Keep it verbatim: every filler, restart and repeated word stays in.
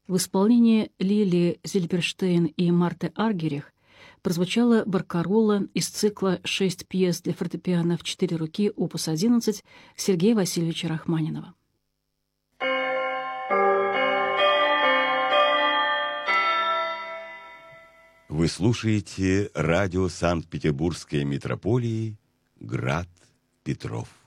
В исполнении Лили Зильберштейн и Марты Аргерих прозвучала баркарола из цикла «Шесть пьес для фортепиано в четыре руки, опус одиннадцать» Сергея Васильевича Рахманинова. Вы слушаете радио Санкт-Петербургской метрополии «Град Петров».